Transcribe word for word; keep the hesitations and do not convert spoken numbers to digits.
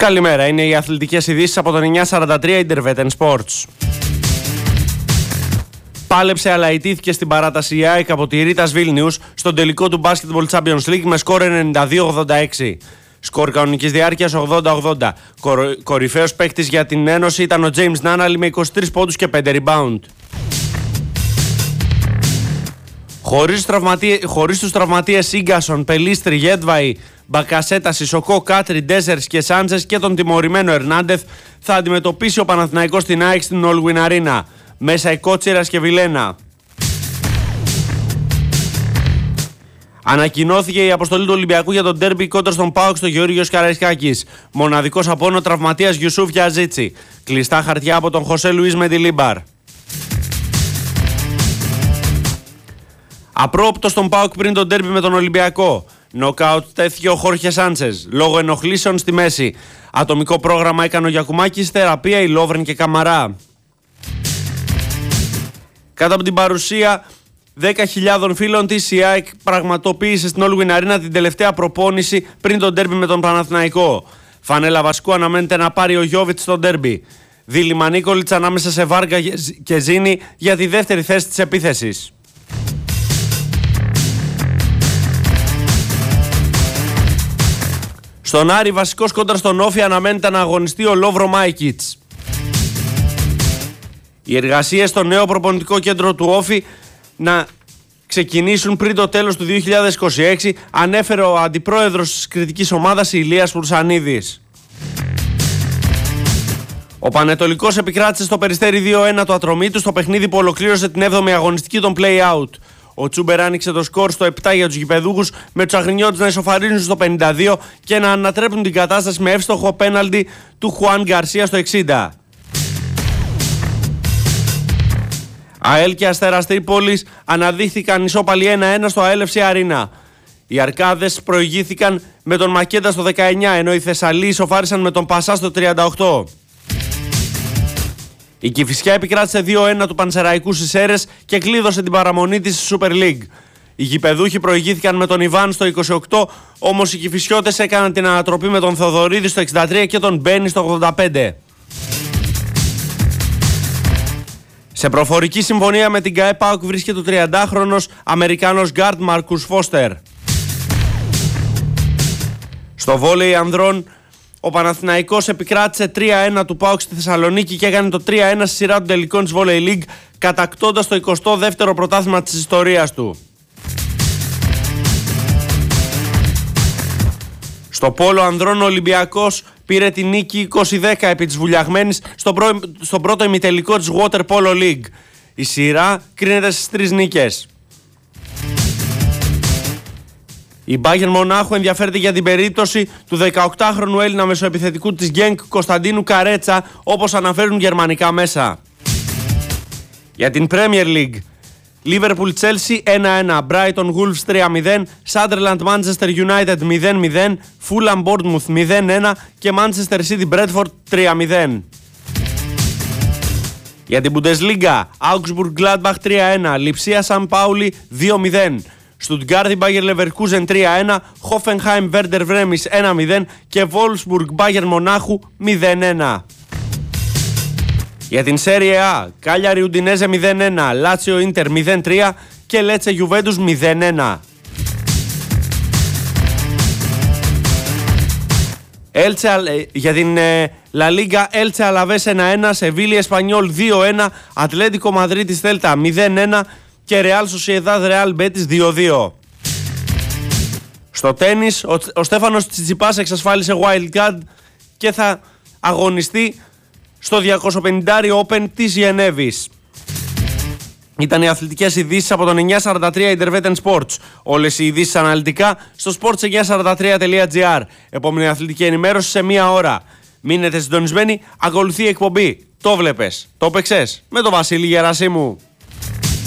Καλημέρα, είναι οι αθλητικές ειδήσεις από τον εννιακόσια σαράντα τρία Intervetten Sports. Πάλεψε αλλά ιτήθηκε στην παράταση η ΑΕΚ από τη Ρίτας Βίλνιους στον τελικό του Basketball Champions League με σκορ ενενήντα δύο ογδόντα έξι. Σκορ κανονικής διάρκειας ογδόντα ογδόντα. Κορυφαίος παίκτης για την Ένωση ήταν ο James Νάναλι με είκοσι τρεις πόντους και πέντε rebound. Χωρίς, τραυματί... Χωρίς τους τραυματίες Σίγκασον, Πελίστρη, Γέτβαη, Μπακασέτα, Σισοκό, Κάτρι, Ντέζερς και Σάντζες και τον τιμωρημένο Ερνάντεθ θα αντιμετωπίσει ο Παναθηναϊκός στην ΑΕΚ στην All-Win Arena. Μέσα η Κότσιρας και Βιλένα. Ανακοινώθηκε η αποστολή του Ολυμπιακού για τον ντέρμπι κόντρα στον ΠΑΟΚ στο Γεώργιος Καραϊσκάκης. Μοναδικός απόνο τραυματίας Γιουσούφ Γιαζίτσι. Κλειστά χαρτιά από τον Χωσέ Λουίς Μεντιλίμπαρ. Απρόοπτο στον ΠΑΟΚ πριν τον ντέρμπι με τον Ολυμπιακό. Νοκάουτ τέθηκε ο Χόρχε Σάντσες λόγω ενοχλήσεων στη μέση. Ατομικό πρόγραμμα έκανε ο Γιακουμάκης, θεραπεία η Λόβρεν και Καμαρά. Κάτω από την παρουσία δέκα χιλιάδων φίλων της, η ΑΕΚ πραγματοποίησε στην All-Win Arena την τελευταία προπόνηση πριν τον ντέρμπι με τον Παναθηναϊκό. Φανέλα βασικού αναμένεται να πάρει ο Γιώβιτς στο ντέρμπι. Δίλημα Νίκολιτς ανάμεσα σε Βάργα και Ζήνη για τη δεύτερη θέση της επίθεσης. Στον Άρη βασικός κόντρα στον Όφη αναμένεται να αγωνιστεί ο Λόβρο Μάικιτς. Οι εργασίες στο νέο προπονητικό κέντρο του Όφη να ξεκινήσουν πριν το τέλος του δύο χιλιάδες είκοσι έξι, ανέφερε ο αντιπρόεδρος της κριτικής ομάδας Ηλίας Πουρσανίδης. Ο Πανετολικός επικράτησε στο Περιστέρι δύο ένα το Ατρομήτου στο παιχνίδι που ολοκλήρωσε την έβδομη αγωνιστική των play-out. Ο Τσούμπερ άνοιξε το σκορ στο επτά για τους γηπεδούχους, με τους αγρινιώτες να ισοφαρίζουν στο πενήντα δύο και να ανατρέπουν την κατάσταση με εύστοχο πέναλτι του Χουάν Γκαρσία στο εξήντα. ΑΕΛ και Αστέρας Τρίπολης αναδείχθηκαν ισόπαλοι ένα ένα στο έι ελ εφ σι Arena. Οι Αρκάδες προηγήθηκαν με τον Μακέντα στο δεκαεννιά, ενώ οι Θεσσαλοί ισοφάρισαν με τον Πασά στο τριάντα οκτώ. Η Κηφισιά επικράτησε δύο ένα του Πανσεραϊκού στις Σέρρες και κλείδωσε την παραμονή της στη Super League. Οι γηπεδούχοι προηγήθηκαν με τον Ιβάν στο είκοσι οκτώ, όμως οι Κηφισιώτες έκαναν την ανατροπή με τον Θοδωρίδη στο εξήντα τρία και τον Μπένι στο ογδόντα πέντε. Σε προφορική συμφωνία με την ΚΑΕ ΠΑΟΚ βρίσκεται ο τριαντάχρονος Αμερικάνος γκάρντ Μάρκους Φώστερ. Στο βόλεϊ ανδρών, ο Παναθηναϊκός επικράτησε τρία ένα του ΠΑΟΚ στη Θεσσαλονίκη και έκανε το τρία ένα στη σειρά των τελικών της Volley League, κατακτώντας το εικοστό δεύτερο πρωτάθλημα της ιστορίας του. Στο πόλο ανδρών, ο Ολυμπιακός πήρε την νίκη είκοσι δέκα επί της βουλιαγμένης στο πρω... στον πρώτο ημιτελικό της Water Polo League. Η σειρά κρίνεται στις τρεις νίκες. Η Bayern Μονάχου ενδιαφέρεται για την περίπτωση του δεκαοκτάχρονου Έλληνα μεσοεπιθετικού της Γκένκ Κωνσταντίνου Καρέτσα, όπως αναφέρουν γερμανικά μέσα. Για την Premier League, Liverpool Chelsea ένα ένα, Brighton Wolves τρία μηδέν, Sunderland Manchester United μηδέν μηδέν, Fulham Bournemouth μηδέν ένα και Manchester City Bradford τρία μηδέν. Για την Bundesliga, Augsburg Gladbach τρία ένα, Lipsia San Pauli δύο μηδέν, Stuttgart Bayer Leverkusen τρία ένα, Hoffenheim Werder Bremen ένα μηδέν και Wolfsburg Bayern Μονάχου μηδέν ένα. Για την Serie A, Cagliari Udinese μηδέν ένα, Lazio Inter μηδέν τρία και Lecce Juventus μηδέν ένα. Elche, για την La Liga, Elche Alaves ένα ένα, Sevilla Espanyol δύο ένα, Ατλέτικο Madrid Celta μηδέν ένα και Real Sociedad Real Betis δύο δύο. Στο τένις, ο, ο Στέφανος Τσιτσιπάς εξασφάλισε wildcard και θα αγωνιστεί στο διακόσια πενήντα Open της Γενέβης. Ήταν οι αθλητικές ειδήσεις από τον εννιακόσια σαράντα τρία Intervetten Sports. Όλες οι ειδήσεις αναλυτικά στο sports εννιακόσια σαράντα τρία τελεία τζι άρ. Επόμενη αθλητική ενημέρωση σε μία ώρα. Μείνετε συντονισμένοι, ακολουθεί η εκπομπή. Το βλέπες, το παίξες με τον Βασίλη Γερασίμου.